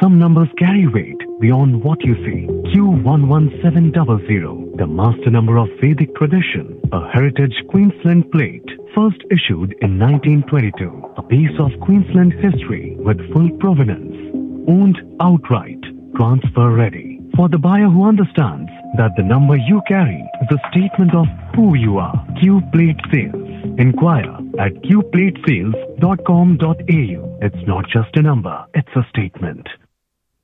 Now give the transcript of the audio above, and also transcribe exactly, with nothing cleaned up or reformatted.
Some numbers carry weight beyond what you see. Q one one seven zero zero, the master number of Vedic tradition, a heritage Queensland plate, first issued in nineteen twenty-two. A piece of Queensland history with full provenance, owned outright, transfer ready. For the buyer who understands that the number you carry is a statement of who you are. Q Plate Sales. Inquire at q plate sales dot com dot a u. It's not just a number, it's a statement.